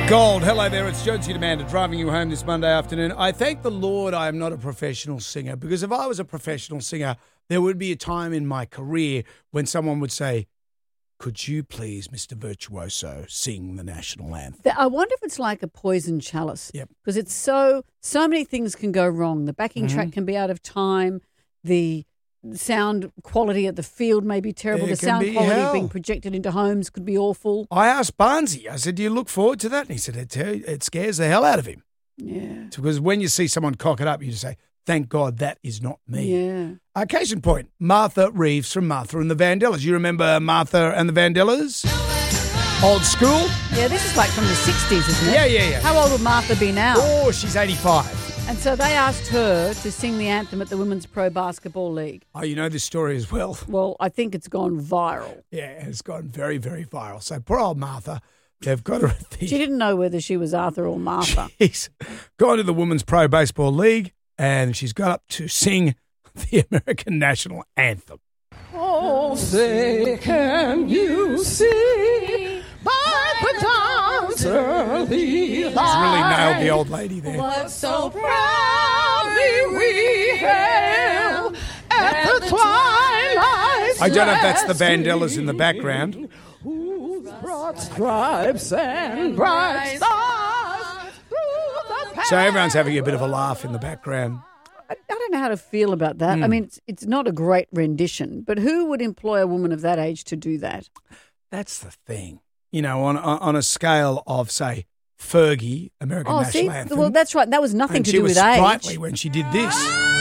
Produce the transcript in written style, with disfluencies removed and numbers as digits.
Gold. Hello there, it's Jonesy Demander driving you home this Monday afternoon. I thank the Lord I am not a professional singer, because if I was a professional singer, there would be a time in my career when someone would say, could you please, Mr. Virtuoso, sing the national anthem? I wonder if it's like a poison chalice. Yep. Because it's so many things can go wrong. The backing track can be out of time. The sound quality at the field may be terrible. The sound quality being projected into homes could be awful. I asked Barnsey, I said, do you look forward to that? And he said, it scares the hell out of him. Yeah. It's because when you see someone cock it up, you just say, thank God that is not me. Yeah. Case in point, Martha Reeves from Martha and the Vandellas. You remember Martha and the Vandellas? Old school? Yeah, this is like from the 60s, isn't it? Yeah. How old would Martha be now? Oh, she's 85. And so they asked her to sing the anthem at the Women's Pro Basketball League. Oh, you know this story as well. Well, I think it's gone viral. Yeah, it's gone very, very viral. So poor old Martha, they've got her at the... She didn't know whether she was Arthur or Martha. She's gone to the Women's Pro Baseball League and she's got up to sing the American national anthem. Oh, say, can you see by the dawn's early light? She's really nailed the old lady there. What so proudly we hailed at the twilight's I don't know if that's the last Vandellas in the background. whose broad stripes and bright stars through the So everyone's having a bit of a laugh in the background. I don't know how to feel about that. I mean, it's not a great rendition, but who would employ a woman of that age to do that? That's the thing. You know, on a scale of, say, Fergie, American National Anthem. Well, that's right. That was nothing and to she do was with age. sprightly when she did this.